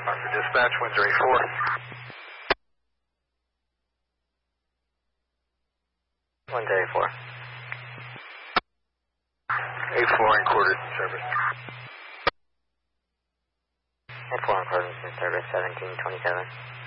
For dispatch, Windsor 84. Windsor 84. 84 and quarters in service. 84 and quarters in service, 1727.